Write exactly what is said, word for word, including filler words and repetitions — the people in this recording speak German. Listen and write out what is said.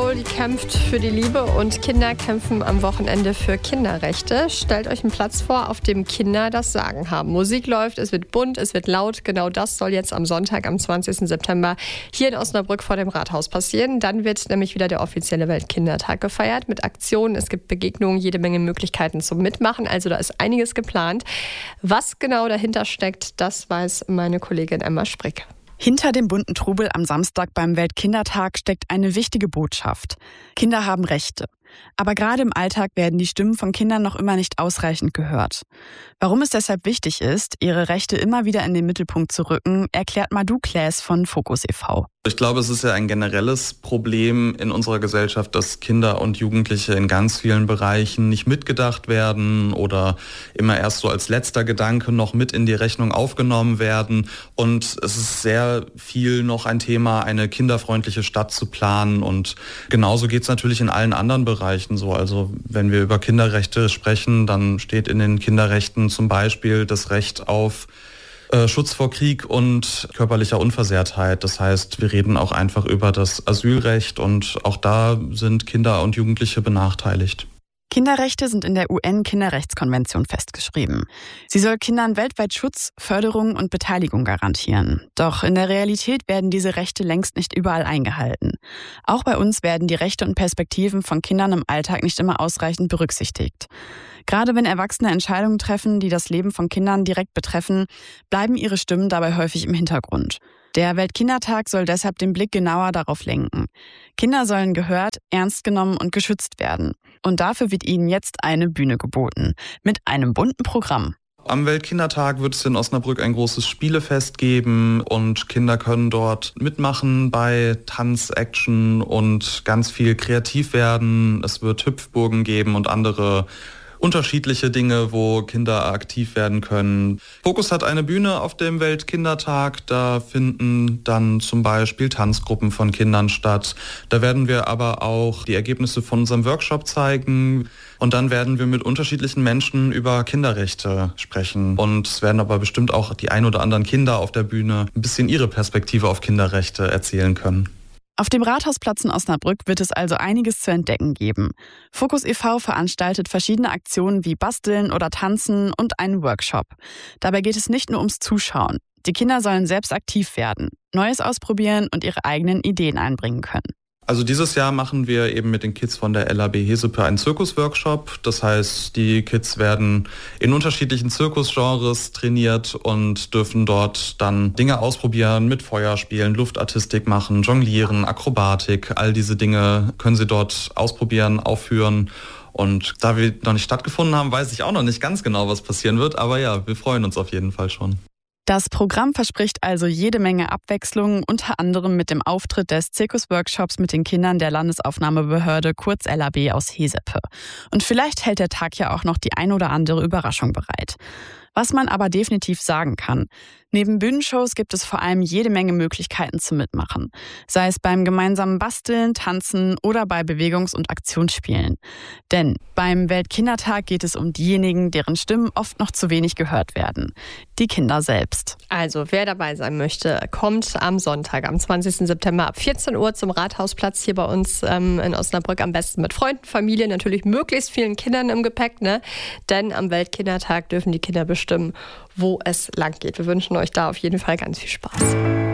Idol, die kämpft für die Liebe und Kinder kämpfen am Wochenende für Kinderrechte. Stellt euch einen Platz vor, auf dem Kinder das Sagen haben. Musik läuft, es wird bunt, es wird laut. Genau das soll jetzt am Sonntag, am zwanzigsten September hier in Osnabrück vor dem Rathaus passieren. Dann wird nämlich wieder der offizielle Weltkindertag gefeiert mit Aktionen. Es gibt Begegnungen, jede Menge Möglichkeiten zum Mitmachen. Also da ist einiges geplant. Was genau dahinter steckt, das weiß meine Kollegin Emma Sprick. Hinter dem bunten Trubel am Samstag beim Weltkindertag steckt eine wichtige Botschaft. Kinder haben Rechte. Aber gerade im Alltag werden die Stimmen von Kindern noch immer nicht ausreichend gehört. Warum es deshalb wichtig ist, ihre Rechte immer wieder in den Mittelpunkt zu rücken, erklärt Madhu Claes von Focus e V Ich glaube, es ist ja ein generelles Problem in unserer Gesellschaft, dass Kinder und Jugendliche in ganz vielen Bereichen nicht mitgedacht werden oder immer erst so als letzter Gedanke noch mit in die Rechnung aufgenommen werden. Und es ist sehr viel noch ein Thema, eine kinderfreundliche Stadt zu planen. Und genauso geht es natürlich in allen anderen Bereichen so. Also wenn wir über Kinderrechte sprechen, dann steht in den Kinderrechten zum Beispiel das Recht auf Schutz vor Krieg und körperlicher Unversehrtheit. Das heißt, wir reden auch einfach über das Asylrecht und auch da sind Kinder und Jugendliche benachteiligt. Kinderrechte sind in der U N-Kinderrechtskonvention festgeschrieben. Sie soll Kindern weltweit Schutz, Förderung und Beteiligung garantieren. Doch in der Realität werden diese Rechte längst nicht überall eingehalten. Auch bei uns werden die Rechte und Perspektiven von Kindern im Alltag nicht immer ausreichend berücksichtigt. Gerade wenn Erwachsene Entscheidungen treffen, die das Leben von Kindern direkt betreffen, bleiben ihre Stimmen dabei häufig im Hintergrund. Der Weltkindertag soll deshalb den Blick genauer darauf lenken. Kinder sollen gehört, ernst genommen und geschützt werden. Und dafür wird ihnen jetzt eine Bühne geboten. Mit einem bunten Programm. Am Weltkindertag wird es in Osnabrück ein großes Spielefest geben und Kinder können dort mitmachen bei Tanz, Action und ganz viel kreativ werden. Es wird Hüpfburgen geben und andere unterschiedliche Dinge, wo Kinder aktiv werden können. Focus hat eine Bühne auf dem Weltkindertag. Da finden dann zum Beispiel Tanzgruppen von Kindern statt. Da werden wir aber auch die Ergebnisse von unserem Workshop zeigen. Und dann werden wir mit unterschiedlichen Menschen über Kinderrechte sprechen. Und es werden aber bestimmt auch die ein oder anderen Kinder auf der Bühne ein bisschen ihre Perspektive auf Kinderrechte erzählen können. Auf dem Rathausplatz in Osnabrück wird es also einiges zu entdecken geben. Focus e V veranstaltet verschiedene Aktionen wie Basteln oder Tanzen und einen Workshop. Dabei geht es nicht nur ums Zuschauen. Die Kinder sollen selbst aktiv werden, Neues ausprobieren und ihre eigenen Ideen einbringen können. Also dieses Jahr machen wir eben mit den Kids von der L A B Hesepe einen Zirkusworkshop. Das heißt, die Kids werden in unterschiedlichen Zirkusgenres trainiert und dürfen dort dann Dinge ausprobieren, mit Feuer spielen, Luftartistik machen, jonglieren, Akrobatik. All diese Dinge können sie dort ausprobieren, aufführen. Und da wir noch nicht stattgefunden haben, weiß ich auch noch nicht ganz genau, was passieren wird. Aber ja, wir freuen uns auf jeden Fall schon. Das Programm verspricht also jede Menge Abwechslung, unter anderem mit dem Auftritt des Zirkusworkshops mit den Kindern der Landesaufnahmebehörde, kurz L A B aus Hesepe. Und vielleicht hält der Tag ja auch noch die ein oder andere Überraschung bereit. Was man aber definitiv sagen kann: Neben Bühnenshows gibt es vor allem jede Menge Möglichkeiten zum Mitmachen. Sei es beim gemeinsamen Basteln, Tanzen oder bei Bewegungs- und Aktionsspielen. Denn beim Weltkindertag geht es um diejenigen, deren Stimmen oft noch zu wenig gehört werden. Die Kinder selbst. Also wer dabei sein möchte, kommt am Sonntag, am zwanzigsten September ab vierzehn Uhr zum Rathausplatz hier bei uns ähm, in Osnabrück. Am besten mit Freunden, Familie, natürlich möglichst vielen Kindern im Gepäck, ne? Denn am Weltkindertag dürfen die Kinder bestimmen, wo es lang geht. Wir wünschen euch da auf jeden Fall ganz viel Spaß.